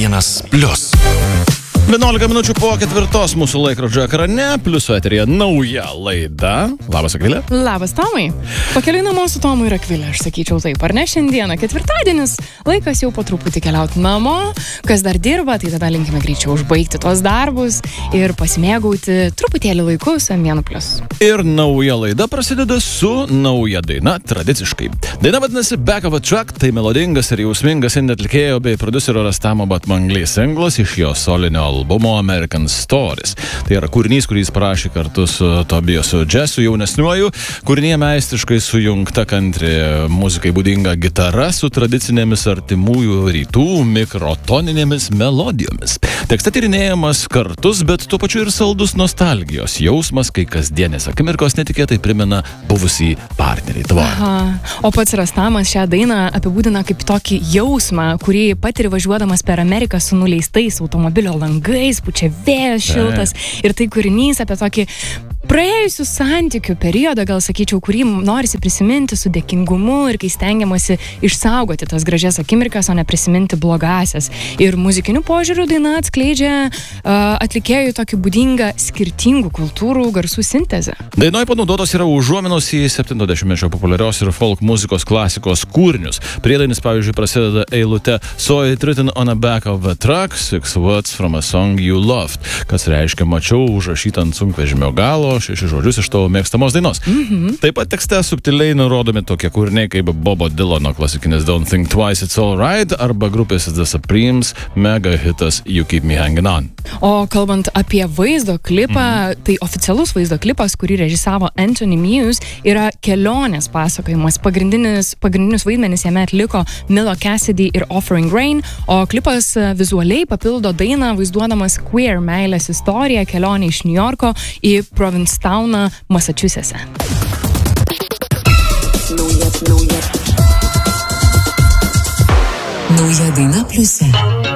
101+. 11 minučių po 4 mūsų laikrodžio ekrane, pliuso eterija nauja laida. Labas, Akvilė. Labas, Tomai. Pakeliui namo su Tomu ir Akvilė, aš sakyčiau taip, ar ne? Šiandieną ketvirtadienis, laikas jau po truputį keliauti namo. Kas dar dirba, tai tada linkime greičiau užbaigti tuos darbus ir pasimėgauti truputėlį laiku su M1+. Ir nauja laida prasideda su nauja daina, tradiciškai. Daina vadinasi Back of a Truck, tai melodingas ir jausmingas indie atlikėjo bei prodiuserio Rastamo Batmangly singlas iš jo solinio albumo American Stories. Tai yra kūrinys, kurį jis parašė kartu su Tobiasu Jessu jaunesniuoju. Kūrinyje meistriškai sujungta country muzikai būdinga gitara su tradicinėmis artimųjų rytų mikrotoninėmis melodijomis. Tekste tyrinėjamas kartus, bet tuo pačiu ir saldus nostalgijos jausmas, kai kasdienės akimirkos netikėtai primena buvusį partnerį. O pats Rastamas šią dainą apibūdina kaip tokį jausmą, kurį patiri važiuodamas per Ameriką su nuleistais automobilio langais, pučia vėjas šiltas. Ir tai kūrinys apie tokį praėjusių santykių periodą, gal sakyčiau, kurį norisi prisiminti su dėkingumu ir kai stengiamasi išsaugoti tas gražias akimirkas, o ne prisiminti blogasias. Ir muzikinių požiūrių daina atskleidžia atlikėjų tokį būdingą skirtingų kultūrų garsų sintezę. Dainoje panaudotos yra užuominos į 70-mečio populiarios ir folk muzikos klasikos kūrinius. Priedainis, pavyzdžiui, prasideda eilute "So it written on a back of a truck, 6 words from a song you loved", kas reiškia "mačiau užrašytą ant sunkvežimio galo 6 žodžius iš tavo mėgstamos dainos". Taip pat tekste subtiliai nurodomi tokie kūriniai kaip Bobo Dylano klasikinis Don't Think Twice It's Alright arba grupės The Supremes mega hitas You Keep Me Hanging On. O kalbant apie vaizdo klipą, tai oficialus vaizdo klipas, kurį režisavo Anthony Muse, yra kelionės pasakojimas. Pagrindinius vaidmenis jame atliko Milo Cassidy ir Offering Rain, o klipas vizualiai papildo dainą vaizduodamas queer meilės istoriją, kelionę iš New Yorko į Provincetowną, Massachusetts'e. Nauja daina pliuse.